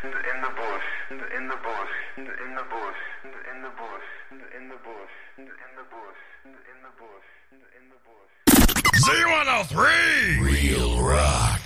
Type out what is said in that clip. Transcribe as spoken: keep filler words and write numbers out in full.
in the bush, in the bush, in the bush, in the bush, in the bush, in the bush, in the bush, in the bush. Z one oh three Real Rock.